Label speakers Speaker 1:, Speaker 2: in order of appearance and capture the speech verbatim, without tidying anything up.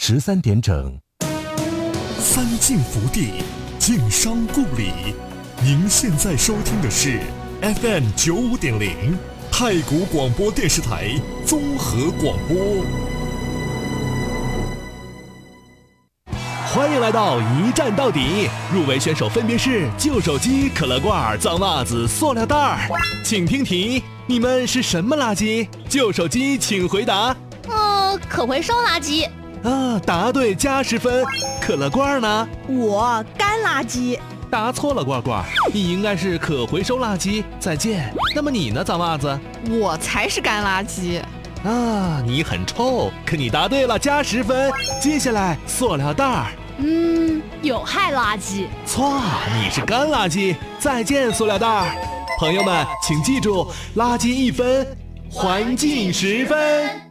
Speaker 1: 十三点整。
Speaker 2: 三晋福地，晋商故里。您现在收听的是 F M 九五点零太谷广播电视台综合广播。
Speaker 3: 欢迎来到一站到底，入围选手分别是旧手机、可乐罐、脏袜子、塑料袋儿。请听题，你们是什么垃圾？旧手机请回答。
Speaker 4: 呃，可回收垃圾。
Speaker 3: 啊，答对加十分。可乐罐呢？
Speaker 5: 我干垃圾。
Speaker 3: 答错了，罐罐，你应该是可回收垃圾。再见。那么你呢，脏袜子？
Speaker 5: 我才是干垃圾。
Speaker 3: 啊，你很臭，可你答对了，加十分。接下来，塑料袋儿。
Speaker 4: 嗯，有害垃圾。
Speaker 3: 错，你是干垃圾。再见，塑料袋儿。朋友们，请记住，垃圾一分，环境十分。